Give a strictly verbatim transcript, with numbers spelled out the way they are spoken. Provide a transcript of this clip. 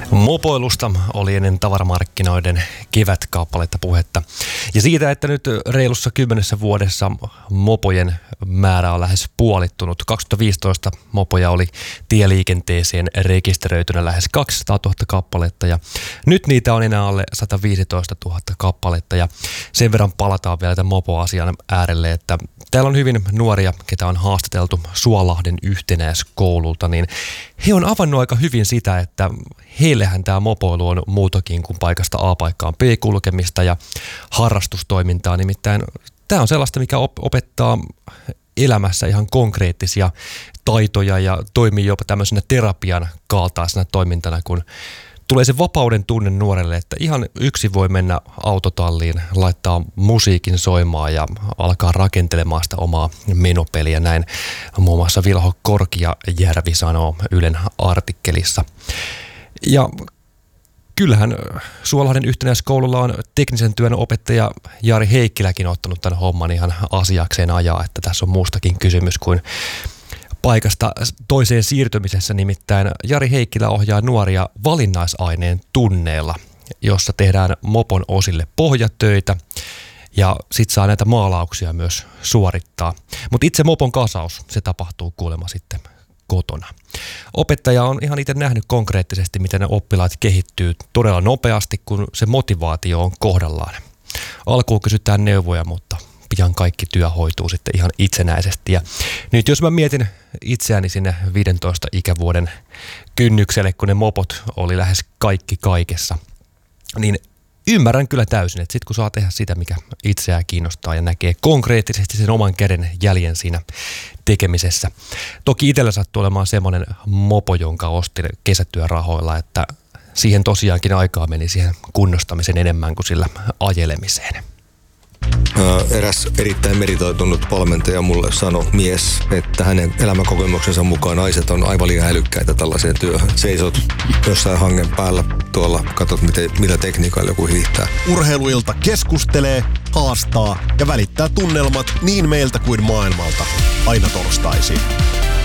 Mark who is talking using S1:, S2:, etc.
S1: Mopoilusta oli ennen tavaramarkkinoiden kevätkappaletta puhetta. Ja siitä, että nyt reilussa kymmenessä vuodessa mopojen määrä on lähes puolittunut. kaksituhattaviisitoista mopoja oli tieliikenteeseen rekisteröitynä lähes kaksisataatuhatta kappaletta ja nyt niitä on enää alle sata viisitoistatuhatta kappaletta. Ja sen verran palataan vielä tämän mopoasian äärelle, että täällä on hyvin nuoria, ketä on haastateltu Suolahden yhtenäiskoululta, niin he on avannut aika hyvin sitä, että heillehän tämä mopoilu on muutakin kuin paikasta A paikkaan B kulkemista ja harrastustoimintaa. Nimittäin tämä on sellaista, mikä opettaa elämässä ihan konkreettisia taitoja ja toimii jopa tämmöisenä terapian kaltaisena toimintana, kun tulee se vapauden tunne nuorelle, että ihan yksi voi mennä autotalliin, laittaa musiikin soimaan ja alkaa rakentelemaan sitä omaa menopeliä. Näin muun muassa Vilho Korkiajärvi sanoo Ylen artikkelissa. Ja kyllähän Suolahden yhtenäiskoululla on teknisen työn opettaja Jari Heikkiläkin ottanut tämän homman ihan asiakseen ajaa, että tässä on muustakin kysymys kuin paikasta toiseen siirtymisessä. Nimittäin Jari Heikkilä ohjaa nuoria valinnaisaineen tunneilla, jossa tehdään mopon osille pohjatöitä ja sit saa näitä maalauksia myös suorittaa. Mutta itse mopon kasaus, se tapahtuu kuulemma sitten kotona. Opettaja on ihan itse nähnyt konkreettisesti, miten ne oppilaat kehittyy todella nopeasti, kun se motivaatio on kohdallaan. Alkuun kysytään neuvoja, mutta pian kaikki työ hoituu sitten ihan itsenäisesti. Ja nyt jos mä mietin itseäni sinne viidentoista ikävuoden kynnykselle, kun ne mopot oli lähes kaikki kaikessa, niin ymmärrän kyllä täysin, että sit kun saa tehdä sitä, mikä itseään kiinnostaa ja näkee konkreettisesti sen oman käden jäljen siinä tekemisessä. Toki itsellä sattuu olemaan semmoinen mopo, jonka ostin kesätyörahoilla, että siihen tosiaankin aikaa meni siihen kunnostamisen enemmän kuin sillä ajelemiseen.
S2: Eräs erittäin meritoitunut valmentaja mulle sanoi, mies, että hänen elämänkokemuksensa mukaan naiset on aivan liian älykkäitä tällaiseen työhön. Seisot jossain hangen päällä tuolla, katsot miten, millä tekniikalla joku hiihtää.
S3: Urheiluilta keskustelee, haastaa ja välittää tunnelmat niin meiltä kuin maailmalta aina torstaisin.